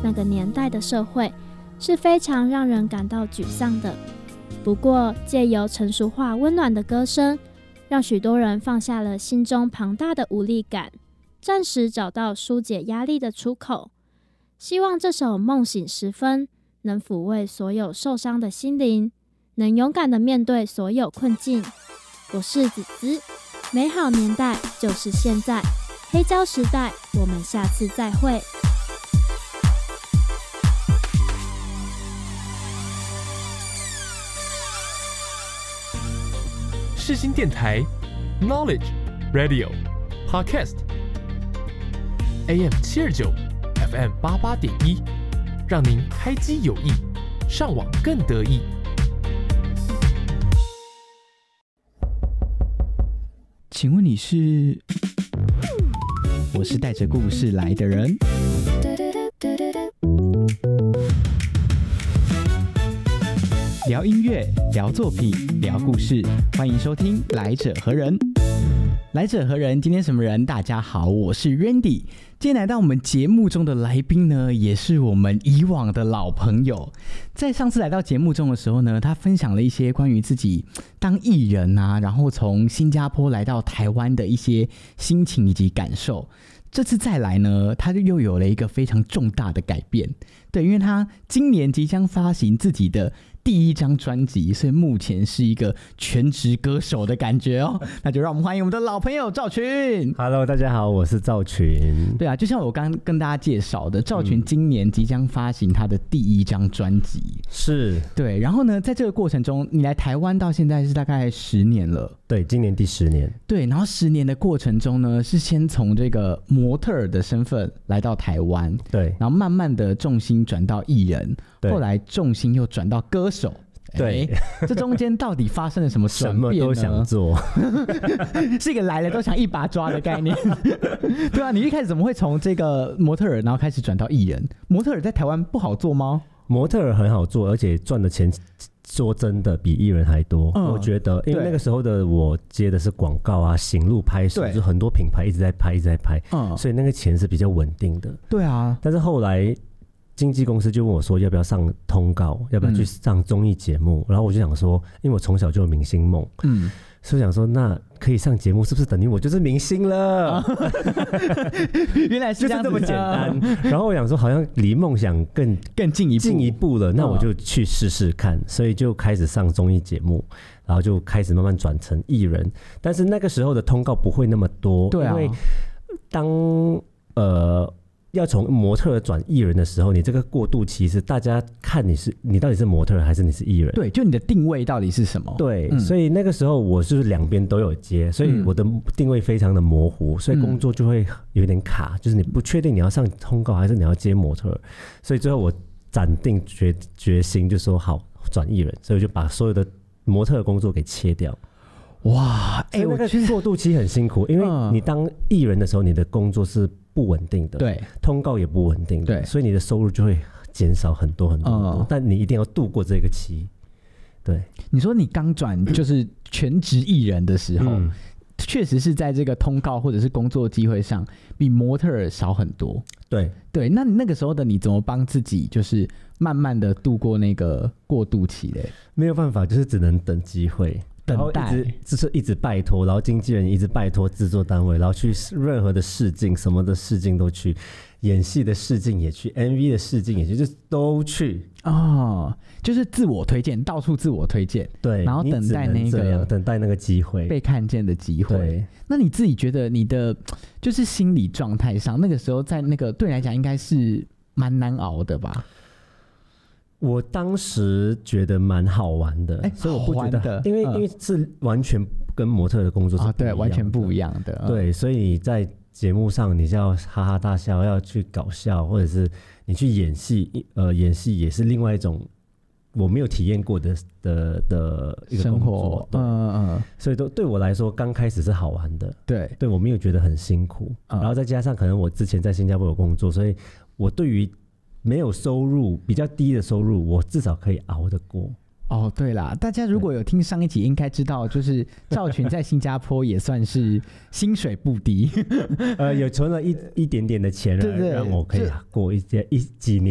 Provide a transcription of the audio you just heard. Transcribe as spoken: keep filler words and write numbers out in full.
那个年代的社会，是非常让人感到沮丧的。不过，借由成熟化温暖的歌声，让许多人放下了心中庞大的无力感，暂时找到疏解压力的出口。希望这首《梦醒时分》能抚慰所有受伤的心灵，能勇敢地面对所有困境。我是子子，美好年代就是现在，黑胶时代，我们下次再会。 世新电台 Knowledge Radio Podcast A M 七二九 F M 八八点一，让您开机有益，上网更得意。 请问你是？我是带着故事来的人。聊音乐，聊作品，聊故事，欢迎收听《来者何人》。来者何人？今天什么人？大家好，我是 Randy。今天来到我们节目中的来宾呢，也是我们以往的老朋友。在上次来到节目中的时候呢，他分享了一些关于自己当艺人啊，然后从新加坡来到台湾的一些心情以及感受。这次再来呢，他就又有了一个非常重大的改变。对，因为他今年即将发行自己的第一张专辑，所以目前是一个全职歌手的感觉哦。那就让我们欢迎我们的老朋友赵群。 Hello， 大家好，我是赵群。 对啊，就像我刚刚跟大家介绍的，赵群今年即将发行他的第一张专辑。 是， 对。然后呢，在这个过程中，你来台湾到现在是大概十年了。 对，今年第十年。 对，然后十年的过程中呢，是先从这个模特儿的身份来到台湾， 对， 然后慢慢的重心转到艺人，后来重心又转到歌手。 对、 欸，这中间到底发生了什么转变呢？ 什么都想做， 是一个来了都想一把抓的概念。对啊，你一开始怎么会从这个模特儿，然后开始转到艺人？模特儿在台湾不好做吗？ 模特儿很好做，而且赚的钱说真的比艺人还多。嗯、我觉得，因为那个时候的我接的是广告啊、行路拍摄，就很多品牌一直在拍，一直在拍，嗯、所以那个钱是比较稳定的。 对啊， 但是后来经纪公司就问我说要不要上通告，要不要去上综艺节目、嗯、然后我就想说，因为我从小就有明星梦，嗯，所以想说那可以上节目是不是等于我就是明星了、啊、 原来是这样子， 就是这么简单。然后我想说好像离梦想更更进一步进一步了，那我就去试试看、嗯、所以就开始上综艺节目，然后就开始慢慢转成艺人。但是那个时候的通告不会那么多， 对啊， 因为当呃要从模特转艺人的时候，你这个过渡期是大家看你是你到底是模特还是你是艺人？ 对，就你的定位到底是什么？ 对，嗯、所以那个时候我是两边都有接，所以我的定位非常的模糊，所以工作就会有点卡，嗯、就是你不确定你要上通告还是你要接模特，所以最后我斩定决决心就说好转艺人，所以我就把所有的模特的工作给切掉。 哇， 哎、欸，我觉得过渡期很辛苦，因为你当艺人的时候，你的工作是不稳定的， 对， 通告也不稳定的， 对， 所以你的收入就会减少很多很多很多、嗯、但你一定要度过这个期。对， 你说你刚转就是全职艺人的时候，嗯、确实是在这个通告或者是工作机会上比模特儿少很多。 对对，那你那个时候的你怎么帮自己就是慢慢的度过那个过渡期嘞？ 没有办法，就是只能等机会。然后一直就是一直拜托，然后经纪人一直拜托制作单位，然后去任何的试镜，什么的试镜都去，演戏的试镜也去 ，M V 的试镜也去，就都去哦，就是自我推荐，到处自我推荐， 对， 然后等待那个等待那个机会被看见的机会。 对， 那你自己觉得你的就是心理状态上，那个时候在那个对你来讲应该是蛮难熬的吧？ 我当时觉得蛮好玩的， 欸、 所以我不觉得，因为、嗯、因为是完全跟模特的工作是不一样的、 啊、对，完全不一样的。嗯、 对，所以你在节目上你就要哈哈大笑，要去搞笑，或者是你去演戏，呃，演戏也是另外一种我没有体验过的的的一个工作。嗯嗯嗯。所以都对我来说，刚开始是好玩的， 对， 对我没有觉得很辛苦。嗯、然后再加上可能我之前在新加坡有工作，所以我对于没有收入比较低的收入，我至少可以熬得过。 哦，对啦，大家如果有听上一集，应该知道，就是赵群在新加坡也算是薪水不低， 呃，有存了一一点点的钱，对对，让我可以过一些一几年。